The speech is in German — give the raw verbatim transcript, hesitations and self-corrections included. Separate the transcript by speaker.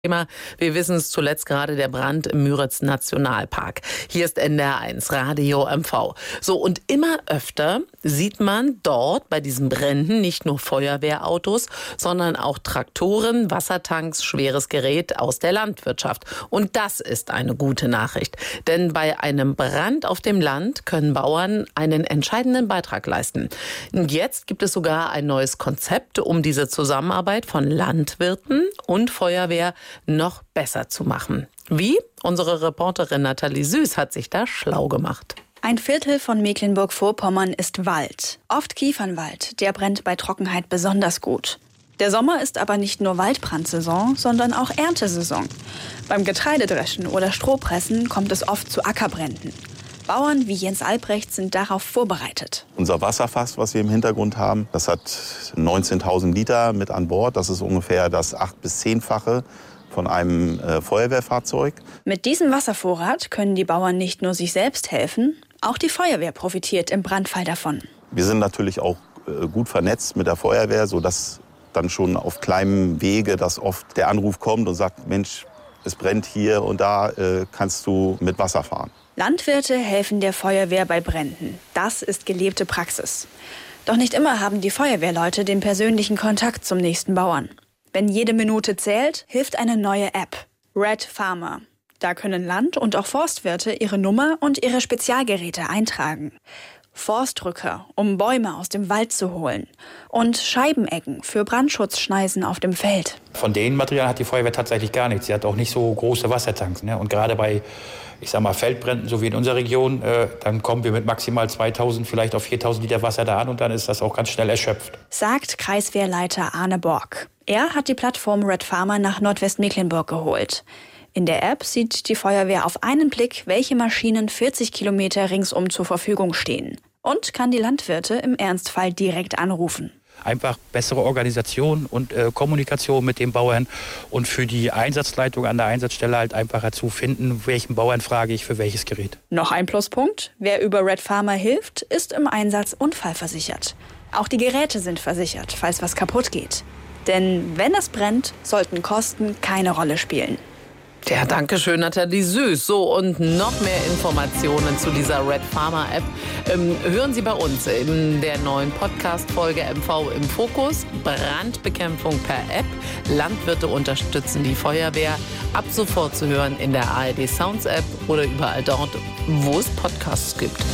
Speaker 1: Thema. Wir wissen es zuletzt gerade der Brand im Müritz-Nationalpark. Hier ist N D R eins Radio M V. So, und immer öfter sieht man dort bei diesen Bränden nicht nur Feuerwehrautos, sondern auch Traktoren, Wassertanks, schweres Gerät aus der Landwirtschaft. Und das ist eine gute Nachricht. Denn bei einem Brand auf dem Land können Bauern einen entscheidenden Beitrag leisten. Und jetzt gibt es sogar ein neues Konzept, um diese Zusammenarbeit von Landwirten und Feuerwehr noch besser zu machen. Wie? Unsere Reporterin Nathalie Süß hat sich da schlau gemacht.
Speaker 2: Ein Viertel von Mecklenburg-Vorpommern ist Wald. Oft Kiefernwald. Der brennt bei Trockenheit besonders gut. Der Sommer ist aber nicht nur Waldbrandsaison, sondern auch Erntesaison. Beim Getreidedreschen oder Strohpressen kommt es oft zu Ackerbränden. Bauern wie Jens Albrecht sind darauf vorbereitet.
Speaker 3: Unser Wasserfass, was wir im Hintergrund haben, das hat neunzehntausend Liter mit an Bord. Das ist ungefähr das acht- bis zehnfache von einem äh, Feuerwehrfahrzeug.
Speaker 2: Mit diesem Wasservorrat können die Bauern nicht nur sich selbst helfen, auch die Feuerwehr profitiert im Brandfall davon.
Speaker 3: Wir sind natürlich auch äh, gut vernetzt mit der Feuerwehr, sodass dann schon auf kleinem Wege, dass oft der Anruf kommt und sagt, Mensch, es brennt hier und da, äh, kannst du mit Wasser fahren.
Speaker 2: Landwirte helfen der Feuerwehr bei Bränden. Das ist gelebte Praxis. Doch nicht immer haben die Feuerwehrleute den persönlichen Kontakt zum nächsten Bauern. Wenn jede Minute zählt, hilft eine neue App, Red Farmer. Da können Land- und auch Forstwirte ihre Nummer und ihre Spezialgeräte eintragen. Forstrücker, um Bäume aus dem Wald zu holen. Und Scheibenecken für Brandschutzschneisen auf dem Feld.
Speaker 4: Von den Materialien hat die Feuerwehr tatsächlich gar nichts. Sie hat auch nicht so große Wassertanks. Ne? Und gerade bei, ich sag mal, Feldbränden, so wie in unserer Region, äh, dann kommen wir mit maximal zweitausend, vielleicht auf viertausend Liter Wasser da an und dann ist das auch ganz schnell erschöpft.
Speaker 2: Sagt Kreiswehrleiter Arne Borg. Er hat die Plattform Red Farmer nach Nordwestmecklenburg geholt. In der App sieht die Feuerwehr auf einen Blick, welche Maschinen vierzig Kilometer ringsum zur Verfügung stehen. Und kann die Landwirte im Ernstfall direkt anrufen.
Speaker 4: Einfach bessere Organisation und äh, Kommunikation mit den Bauern und für die Einsatzleitung an der Einsatzstelle halt einfacher zu finden, welchen Bauern frage ich für welches Gerät.
Speaker 2: Noch ein Pluspunkt: Wer über Red Farmer hilft, ist im Einsatz unfallversichert. Auch die Geräte sind versichert, falls was kaputt geht. Denn wenn es brennt, sollten Kosten keine Rolle spielen.
Speaker 1: Ja, danke schön, Nathalie Süß. So, und noch mehr Informationen zu dieser Red Farmer App ähm, hören Sie bei uns in der neuen Podcast-Folge M V im Fokus. Brandbekämpfung per App. Landwirte unterstützen die Feuerwehr. Ab sofort zu hören in der A R D Sounds App oder überall dort, wo es Podcasts gibt.